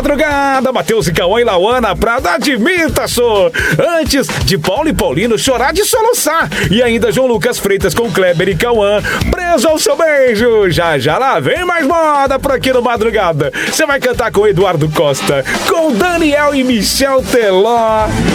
madrugada, Matheus e Cauã e Lauana Prada, admita, só. Antes de Paulo e Paulino chorar de soluçar. E ainda João Lucas Freitas com Kleber e Cauã, preso ao seu beijo. Já já lá vem mais moda por aqui no Madrugada. Você vai cantar com Eduardo Costa, com Daniel e Michel Teló.